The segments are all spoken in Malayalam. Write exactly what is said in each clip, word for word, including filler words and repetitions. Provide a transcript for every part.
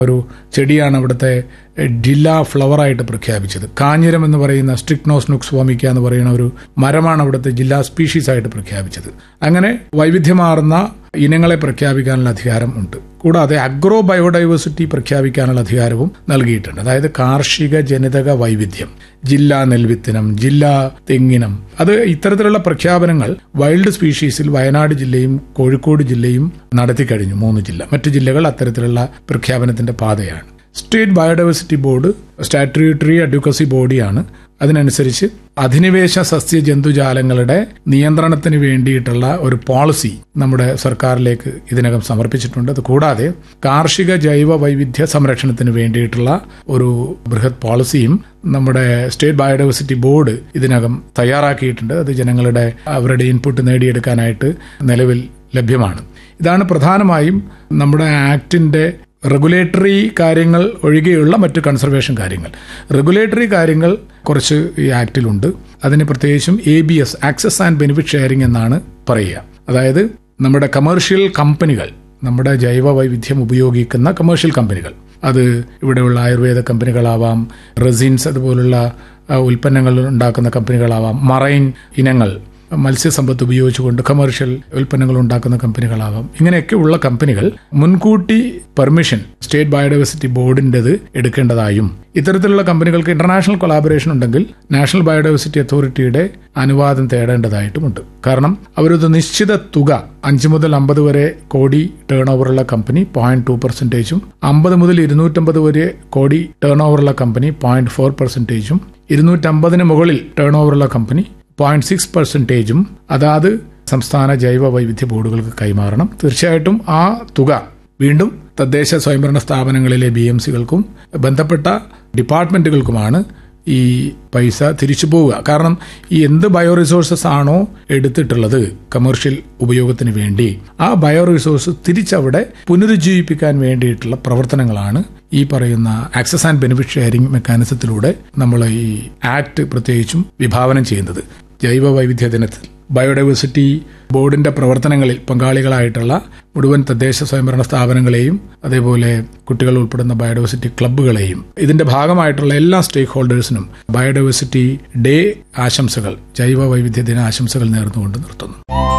ഒരു ചെടിയാണ് അവിടുത്തെ ജില്ലാ ഫ്ലവറായിട്ട് പ്രഖ്യാപിച്ചത്. കാഞ്ഞിരം എന്ന് പറയുന്ന സ്ട്രിക്നോസ് നുക്സ് വോമിക്ക എന്ന് പറയുന്ന ഒരു മരമാണ് അവിടുത്തെ ജില്ലാ സ്പീഷീസ് ആയിട്ട് പ്രഖ്യാപിച്ചത്. അങ്ങനെ വൈവിധ്യമാർന്ന ഇനങ്ങളെ പ്രഖ്യാപിക്കാനുള്ള അധികാരം ഉണ്ട്. കൂടാതെ അഗ്രോ ബയോഡൈവേഴ്സിറ്റി പ്രഖ്യാപിക്കാനുള്ള അധികാരവും നൽകിയിട്ടുണ്ട്. അതായത് കാർഷിക ജനിതക വൈവിധ്യം, ജില്ലാ നെൽവിത്തിനം, ജില്ലാ തെങ്ങിനം, അത് ഇത്തരത്തിലുള്ള പ്രഖ്യാപനങ്ങൾ വൈൽഡ് സ്പീഷീസിൽ വയനാട് ജില്ലയും കോഴിക്കോട് ജില്ലയും നടത്തിക്കഴിഞ്ഞു. മൂന്ന് ജില്ല, മറ്റു ജില്ലകൾ അത്തരത്തിലുള്ള പ്രഖ്യാപനത്തിന്റെ പാതയാണ്. State biodiversity board statutory advocacy ബോഡിയാണ്. അതിനനുസരിച്ച് അധിനിവേശ സസ്യ ജന്തുജാലങ്ങളുടെ നിയന്ത്രണത്തിന് വേണ്ടിയിട്ടുള്ള ഒരു പോളിസി നമ്മുടെ സർക്കാരിലേക്ക് ഇതിനകം സമർപ്പിച്ചിട്ടുണ്ട്. അത് കൂടാതെ കാർഷിക ജൈവ വൈവിധ്യ സംരക്ഷണത്തിന് വേണ്ടിയിട്ടുള്ള ഒരു ബൃഹത് പോളിസിയും നമ്മുടെ സ്റ്റേറ്റ് ബയോഡൈവേഴ്സിറ്റി ബോർഡ് ഇതിനകം തയ്യാറാക്കിയിട്ടുണ്ട്. അത് ജനങ്ങളുടെ അവരുടെ ഇൻപുട്ട് നേടിയെടുക്കാനായിട്ട് നിലവിൽ ലഭ്യമാണ്. ഇതാണ് പ്രധാനമായും നമ്മുടെ ആക്ടിന്റെ റെഗുലേറ്ററി കാര്യങ്ങൾ ഒഴികെയുള്ള മറ്റ് കൺസർവേഷൻ കാര്യങ്ങൾ. റെഗുലേറ്ററി കാര്യങ്ങൾ കുറച്ച് ഈ ആക്ടിലുണ്ട്. അതിന് പ്രത്യേകിച്ചും A B S, access and benefit sharing എന്നാണ് പറയുക. അതായത് നമ്മുടെ കമേഴ്ഷ്യൽ കമ്പനികൾ, നമ്മുടെ ജൈവ വൈവിധ്യം ഉപയോഗിക്കുന്ന കമേഴ്ഷ്യൽ കമ്പനികൾ, അത് ഇവിടെയുള്ള ആയുർവേദ കമ്പനികളാവാം, റെസിൻസ് അതുപോലുള്ള ഉൽപ്പന്നങ്ങൾ ഉണ്ടാക്കുന്ന കമ്പനികളാവാം, മറൈൻ ഇനങ്ങൾ, മത്സ്യസമ്പത്ത് ഉപയോഗിച്ചുകൊണ്ട് കമേഴ്ഷ്യൽ ഉൽപ്പന്നങ്ങൾ ഉണ്ടാക്കുന്ന കമ്പനികളാവാം. ഇങ്ങനെയൊക്കെയുള്ള കമ്പനികൾ മുൻകൂട്ടി പെർമിഷൻ സ്റ്റേറ്റ് ബയോഡൈവേഴ്സിറ്റി ബോർഡിൻ്റെത് എടുക്കേണ്ടതായും, ഇത്തരത്തിലുള്ള കമ്പനികൾക്ക് ഇന്റർനാഷണൽ കൊളാബറേഷൻ ഉണ്ടെങ്കിൽ നാഷണൽ ബയോഡൈവേഴ്സിറ്റി അതോറിറ്റിയുടെ അനുവാദം തേടേണ്ടതായിട്ടുമുണ്ട്. കാരണം അവരൊരു നിശ്ചിത തുക, അഞ്ച് മുതൽ അമ്പത് വരെ കോടി ടേൺ ഓവറുള്ള കമ്പനി പോയിന്റ് ടു പെർസെന്റേജും, അമ്പത് മുതൽ ഇരുന്നൂറ്റമ്പത് വരെ കോടി ടേൺ ഓവറുള്ള കമ്പനി പോയിന്റ് ഫോർ പെർസെന്റേജും, ഇരുന്നൂറ്റമ്പതിന് മുകളിൽ ടേൺ ഓവറുള്ള കമ്പനി പോയിന്റ് സിക്സ് പെർസെന്റേജും അതാത് സംസ്ഥാന ജൈവ വൈവിധ്യ ബോർഡുകൾക്ക് കൈമാറണം. തീർച്ചയായിട്ടും ആ തുക വീണ്ടും തദ്ദേശ സ്വയംഭരണ സ്ഥാപനങ്ങളിലെ ബി എം സികൾക്കും ബന്ധപ്പെട്ട ഡിപ്പാർട്ട്മെന്റുകൾക്കുമാണ് ഈ പൈസ തിരിച്ചു പോവുക. കാരണം ഈ എന്ത് ബയോ റിസോഴ്സസ് ആണോ എടുത്തിട്ടുള്ളത് കമേഴ്ഷ്യൽ ഉപയോഗത്തിന് വേണ്ടി, ആ ബയോ റിസോഴ്സ് തിരിച്ചവിടെ പുനരുജ്ജീവിപ്പിക്കാൻ വേണ്ടിയിട്ടുള്ള പ്രവർത്തനങ്ങളാണ് ഈ പറയുന്ന ആക്സസ് ആൻഡ് ബെനിഫിറ്റ് ഷെയറിംഗ് മെക്കാനിസത്തിലൂടെ നമ്മൾ ഈ ആക്ട് പ്രത്യേകിച്ചും വിഭാവനം ചെയ്യുന്നത്. ജൈവ വൈവിധ്യ ദിനത്തിൽ ബയോഡൈവേഴ്സിറ്റി ബോർഡിന്റെ പ്രവർത്തനങ്ങളിൽ പങ്കാളികളായിട്ടുള്ള മുഴുവൻ തദ്ദേശ സ്വയംഭരണ സ്ഥാപനങ്ങളെയും അതേപോലെ കുട്ടികൾ ഉൾപ്പെടുന്ന ബയോഡൈവേഴ്സിറ്റി ക്ലബ്ബുകളെയും ഇതിന്റെ ഭാഗമായിട്ടുള്ള എല്ലാ സ്റ്റേക്ക് ഹോൾഡേഴ്സിനും ബയോഡൈവേഴ്സിറ്റി ഡേ ആശംസകൾ, ജൈവ വൈവിധ്യ ദിന ആശംസകൾ നേർന്നുകൊണ്ട് നിർത്തുന്നു.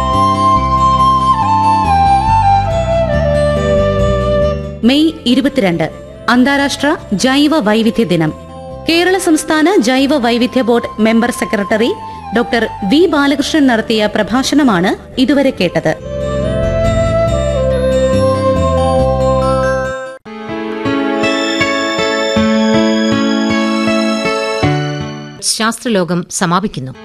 മെയ് ഇരുപത്തിരണ്ട് അന്താരാഷ്ട്ര ജൈവ വൈവിധ്യ ദിനം. കേരള സംസ്ഥാന ജൈവ വൈവിധ്യ board member secretary doctor V Balakrishnan നടത്തിയ പ്രഭാഷണമാണ് ഇതുവരെ കേട്ടത്. ശാസ്ത്രലോകം സമാപിക്കുന്നു.